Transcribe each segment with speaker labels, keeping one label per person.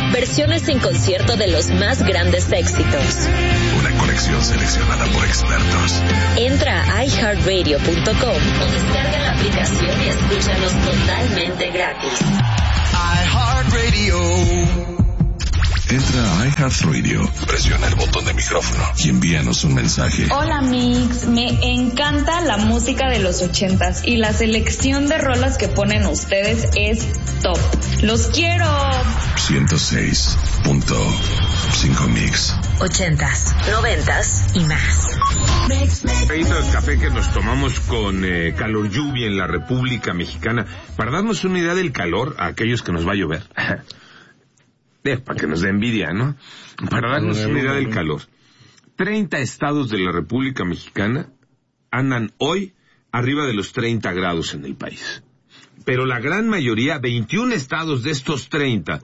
Speaker 1: versiones en concierto de los más grandes éxitos.
Speaker 2: Una colección seleccionada por expertos.
Speaker 1: Entra a iHeartRadio.com o descarga la aplicación y escúchanos totalmente gratis.
Speaker 2: iHeartRadio. Entra a iHeartRadio, presiona el botón de micrófono y envíanos un mensaje.
Speaker 3: Hola Mix, me encanta la música de los 80s y la selección de rolas que ponen ustedes es top. ¡Los quiero!
Speaker 2: 106.5 Mix.
Speaker 1: 80s, 90s y más.
Speaker 4: Pedito de café que nos tomamos con calor lluvia en la República Mexicana. Para darnos una idea del calor a aquellos que nos va a llover. Para que nos dé envidia, ¿no? Para darnos una idea del calor. 30 estados de la República Mexicana andan hoy arriba de los 30 grados en el país. Pero la gran mayoría, 21 estados de estos 30,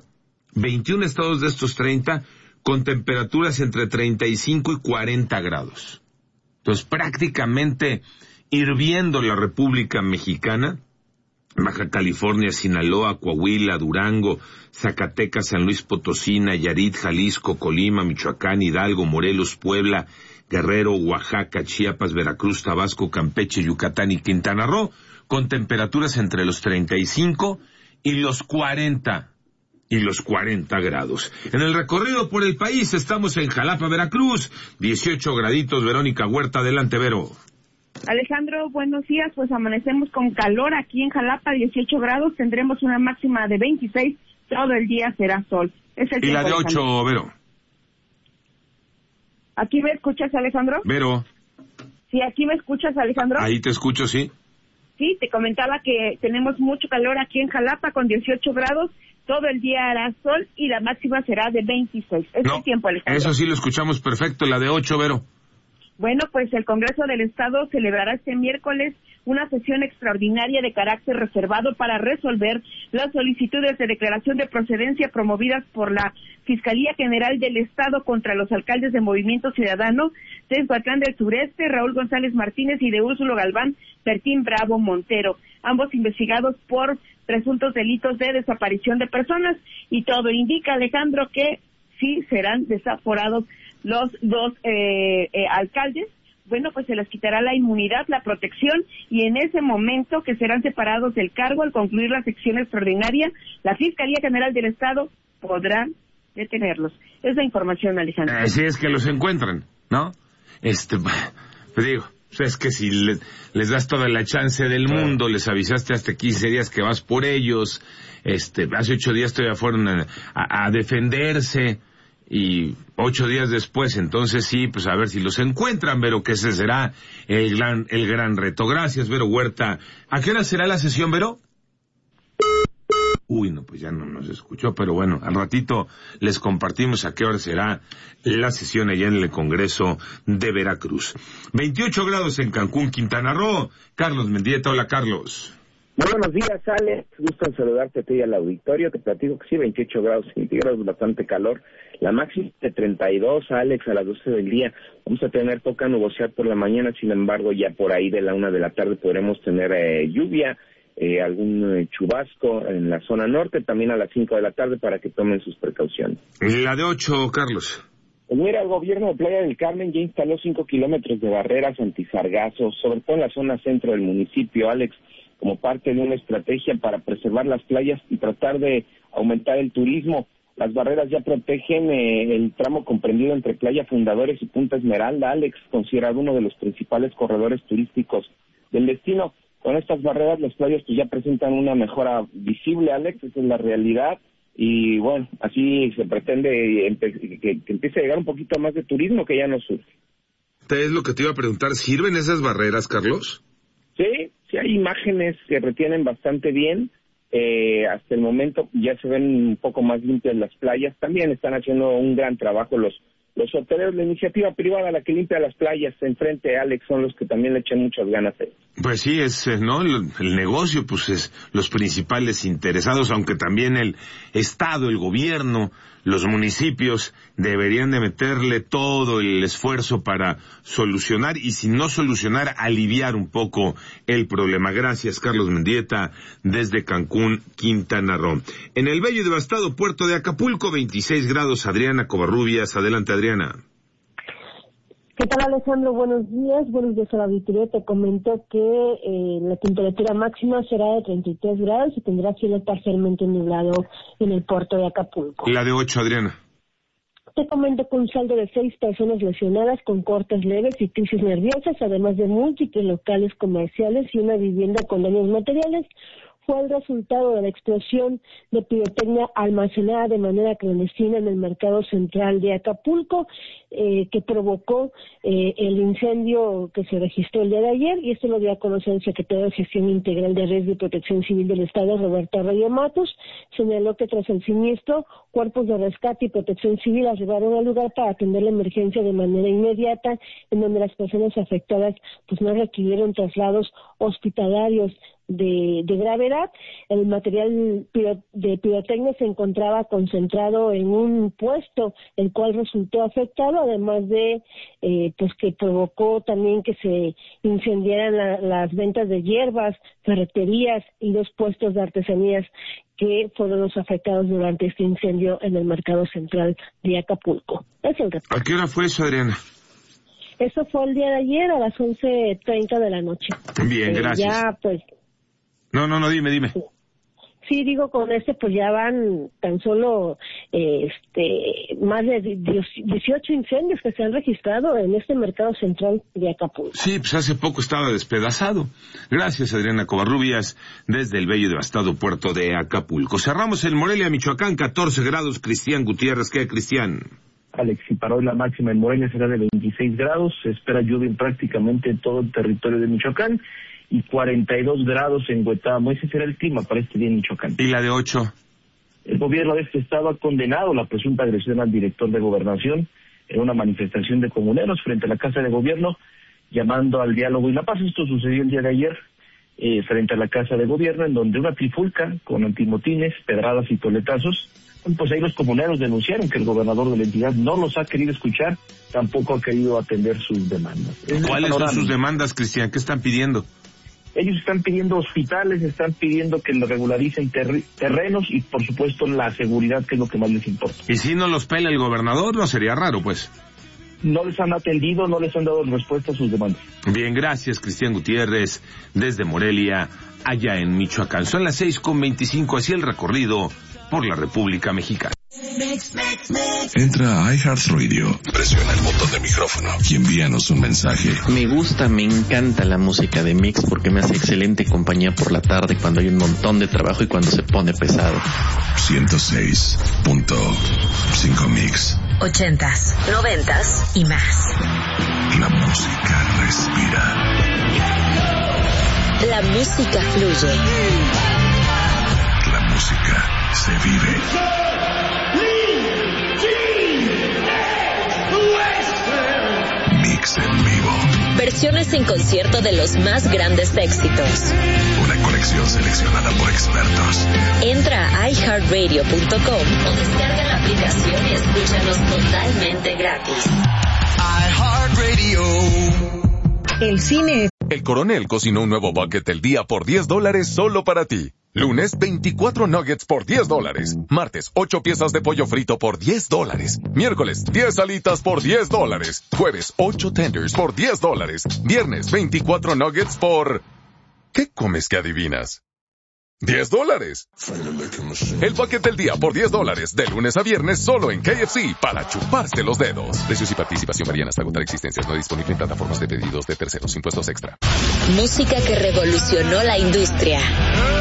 Speaker 4: con temperaturas entre 35 y 40 grados. Entonces, prácticamente hirviendo la República Mexicana, Baja California, Sinaloa, Coahuila, Durango, Zacatecas, San Luis Potosí, Nayarit, Jalisco, Colima, Michoacán, Hidalgo, Morelos, Puebla, Guerrero, Oaxaca, Chiapas, Veracruz, Tabasco, Campeche, Yucatán y Quintana Roo, con temperaturas entre los 35 y los 40 grados. En el recorrido por el país estamos en Jalapa, Veracruz, 18 graditos. Verónica Huerta, adelante, Vero.
Speaker 5: Alejandro, buenos días. Pues amanecemos con calor aquí en Jalapa, 18 grados. Tendremos una máxima de 26. Todo el día será sol.
Speaker 4: Y la de 8, Vero.
Speaker 5: ¿Aquí me escuchas, Alejandro?
Speaker 4: Vero.
Speaker 5: Sí, aquí me escuchas, Alejandro.
Speaker 4: Ahí te escucho, sí.
Speaker 5: Sí, te comentaba que tenemos mucho calor aquí en Jalapa con 18 grados. Todo el día hará sol y la máxima será de 26. Es el tiempo, Alejandro.
Speaker 4: Eso sí lo escuchamos perfecto. La de 8, Vero.
Speaker 5: Bueno, pues el Congreso del Estado celebrará este miércoles una sesión extraordinaria de carácter reservado para resolver las solicitudes de declaración de procedencia promovidas por la Fiscalía General del Estado contra los alcaldes de Movimiento Ciudadano de Tehuacán del Sureste, Raúl González Martínez, y de Úrsulo Galván Bertín Bravo Montero, ambos investigados por presuntos delitos de desaparición de personas. Y todo indica, Alejandro, que sí serán desaforados los dos alcaldes. Bueno, pues se les quitará la inmunidad, la protección, y en ese momento que serán separados del cargo al concluir la sección extraordinaria, la Fiscalía General del Estado podrá detenerlos. Es la información, Alejandro.
Speaker 4: Así es que los encuentran, ¿no? Digo, es que si les das toda la chance del mundo, les avisaste hasta 15 días que vas por ellos, hace 8 días todavía fueron a defenderse, y 8 días después, entonces sí, pues a ver si los encuentran, Vero, que ese será el gran reto. Gracias, Vero Huerta. ¿A qué hora será la sesión, Vero? Uy, no, pues ya no nos escuchó, pero bueno, al ratito les compartimos a qué hora será la sesión allá en el Congreso de Veracruz. 28 grados en Cancún, Quintana Roo. Carlos Mendieta, hola, Carlos.
Speaker 6: Muy buenos días, Alex. Gusto en saludarte a ti y al auditorio. Te platico que sí, 28 grados centígrados, bastante calor. La máxima de 32, Alex, a las 12 del día. Vamos a tener poca nubosidad por la mañana, sin embargo, ya por ahí de la 1 de la tarde podremos tener lluvia, algún chubasco en la zona norte, también a las 5 de la tarde para que tomen sus precauciones.
Speaker 4: La de 8, Carlos.
Speaker 6: Pues mira, el gobierno de Playa del Carmen ya instaló 5 kilómetros de barreras antisargazos, sobre todo en la zona centro del municipio, Alex, como parte de una estrategia para preservar las playas y tratar de aumentar el turismo. Las barreras ya protegen el tramo comprendido entre Playa Fundadores y Punta Esmeralda, Alex, considerado uno de los principales corredores turísticos del destino. Con estas barreras las playas pues ya presentan una mejora visible, Alex, esa es la realidad. Y bueno, así se pretende que empiece a llegar un poquito más de turismo que ya no surge.
Speaker 4: Es lo que te iba a preguntar, ¿sirven esas barreras, Carlos?
Speaker 6: Sí hay imágenes que retienen bastante bien. Hasta el momento ya se ven un poco más limpias las playas. También están haciendo un gran trabajo los los hoteleros, la iniciativa privada, la que limpia las playas enfrente, Alex, son los que también le echan muchas ganas a ellos.
Speaker 4: Pues sí, es, ¿no? El negocio, pues es los principales interesados, aunque también el Estado, el gobierno, los municipios deberían de meterle todo el esfuerzo para solucionar, y si no solucionar, aliviar un poco el problema. Gracias, Carlos Mendieta, desde Cancún, Quintana Roo. En el bello y devastado puerto de Acapulco, 26 grados, Adriana Covarrubias. Adelante, Adriana.
Speaker 7: ¿Qué tal, Alejandro? Buenos días al auditorio. Te comento que la temperatura máxima será de 33 grados y tendrá cielo parcialmente nublado en el puerto de Acapulco.
Speaker 4: La de 8, Adriana.
Speaker 7: Te comento que un saldo de 6 personas lesionadas con cortes leves y crisis nerviosas, además de múltiples locales comerciales y una vivienda con daños materiales, fue el resultado de la explosión de pirotecnia almacenada de manera clandestina en el mercado central de Acapulco, que provocó el incendio que se registró el día de ayer, y esto lo dio a conocer el secretario de Gestión Integral de Riesgo y Protección Civil del Estado, Roberto Arroyo Matos. Señaló que tras el siniestro, cuerpos de rescate y protección civil arribaron al lugar para atender la emergencia de manera inmediata, en donde las personas afectadas pues no requirieron traslados hospitalarios de gravedad. El material de pirotecnia se encontraba concentrado en un puesto, el cual resultó afectado, además de pues que provocó también que se incendiaran las ventas de hierbas, ferreterías y 2 puestos de artesanías que fueron los afectados durante este incendio en el mercado central de Acapulco. Es el reporte.
Speaker 4: ¿A qué hora fue eso, Adriana?
Speaker 7: Eso fue el día de ayer a las 11:30 de la noche.
Speaker 4: Bien, gracias.
Speaker 7: Ya, pues...
Speaker 4: No, dime.
Speaker 7: Sí, digo, con pues ya van tan solo más de 18 incendios que se han registrado en este mercado central de Acapulco.
Speaker 4: Sí, pues hace poco estaba despedazado. Gracias, Adriana Covarrubias, desde el bello y devastado puerto de Acapulco. Cerramos en Morelia, Michoacán, 14 grados, Cristian Gutiérrez. ¿Qué, Cristian?
Speaker 6: Alex, y para hoy la máxima en Morelia será de 26 grados, se espera lluvia en prácticamente todo el territorio de Michoacán, y 42 grados en Huetamo. Ese será el clima para este día en Michoacán.
Speaker 4: ¿Y la de 8?
Speaker 6: El gobierno de este estado ha condenado la presunta agresión al director de Gobernación en una manifestación de comuneros frente a la Casa de Gobierno, llamando al diálogo y la paz. Esto sucedió el día de ayer frente a la Casa de Gobierno, en donde una trifulca con antimotines, pedradas y toletazos. Pues ahí los comuneros denunciaron que el gobernador de la entidad no los ha querido escuchar, tampoco ha querido atender sus demandas.
Speaker 4: ¿Cuáles son sus demandas, Cristian? ¿Qué están pidiendo?
Speaker 6: Ellos están pidiendo hospitales, están pidiendo que le regularicen terrenos y, por supuesto, la seguridad, que es lo que más les importa.
Speaker 4: ¿Y si no los pela el gobernador? No sería raro, pues.
Speaker 6: No les han atendido, no les han dado respuesta a sus demandas.
Speaker 4: Bien, gracias, Cristian Gutiérrez, desde Morelia, allá en Michoacán. Son las 6:25, así el recorrido por la República Mexicana.
Speaker 2: Entra a iHeartRadio, presiona el botón de micrófono y envíanos un mensaje.
Speaker 8: Me encanta la música de Mix porque me hace excelente compañía por la tarde cuando hay un montón de trabajo y cuando se pone pesado.
Speaker 2: 106.5 Mix.
Speaker 1: 80s, 90s y más.
Speaker 2: La música respira.
Speaker 1: La música fluye.
Speaker 2: La música se vive. Mix en vivo.
Speaker 1: Versiones en concierto de los más grandes éxitos.
Speaker 2: Una colección seleccionada por expertos.
Speaker 1: Entra a iHeartRadio.com o descarga la aplicación y escúchanos totalmente gratis.
Speaker 2: iHeartRadio.
Speaker 9: El cine.
Speaker 10: El Coronel cocinó un nuevo bucket del día por $10 solo para ti. Lunes, 24 nuggets por $10. Martes, 8 piezas de pollo frito por $10. Miércoles, 10 alitas por $10. Jueves, 8 tenders por $10. Viernes, 24 nuggets por... ¿Qué comes que adivinas? $10. El bucket del día por $10. De lunes a viernes solo en KFC para chuparse los dedos. Precios y participación varían hasta agotar existencias. No disponible en plataformas de pedidos de terceros. Impuestos extra.
Speaker 1: Música que revolucionó la industria.